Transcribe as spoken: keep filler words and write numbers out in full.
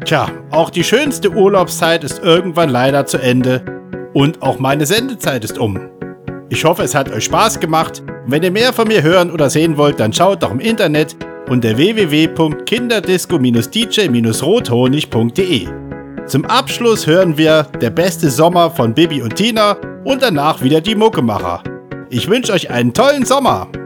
Tja, auch die schönste Urlaubszeit ist irgendwann leider zu Ende und auch meine Sendezeit ist um. Ich hoffe, es hat euch Spaß gemacht. Wenn ihr mehr von mir hören oder sehen wollt, dann schaut doch im Internet unter w w w punkt kinderdisco d j rothonig punkt d e. Zum Abschluss hören wir Der beste Sommer von Bibi und Tina und danach wieder die Muckemacher. Ich wünsche euch einen tollen Sommer!